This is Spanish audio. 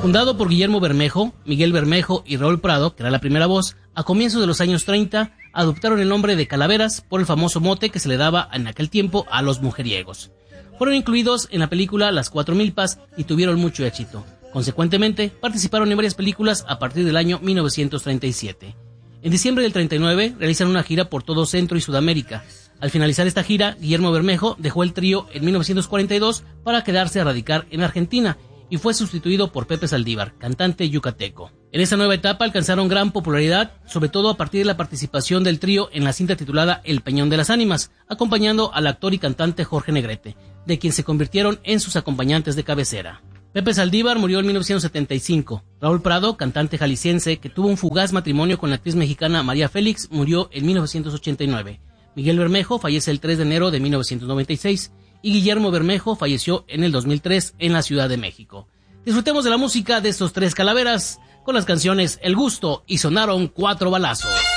Fundado por Guillermo Bermejo, Miguel Bermejo y Raúl Prado, que era la primera voz, a comienzos de los años 30 adoptaron el nombre de Calaveras por el famoso mote que se le daba en aquel tiempo a los mujeriegos. Fueron incluidos en la película Las Cuatro Milpas y tuvieron mucho éxito. Consecuentemente, participaron en varias películas a partir del año 1937. En diciembre del 39 realizan una gira por todo Centro y Sudamérica. Al finalizar esta gira, Guillermo Bermejo dejó el trío en 1942 para quedarse a radicar en Argentina y fue sustituido por Pepe Saldívar, cantante yucateco. En esta nueva etapa alcanzaron gran popularidad, sobre todo a partir de la participación del trío en la cinta titulada El Peñón de las Ánimas, acompañando al actor y cantante Jorge Negrete, de quien se convirtieron en sus acompañantes de cabecera. Pepe Saldívar murió en 1975. Raúl Prado, cantante jalisciense que tuvo un fugaz matrimonio con la actriz mexicana María Félix, murió en 1989. Miguel Bermejo fallece el 3 de enero de 1996 y Guillermo Bermejo falleció en el 2003 en la Ciudad de México. Disfrutemos de la música de estos tres calaveras con las canciones El Gusto y Sonaron Cuatro Balazos.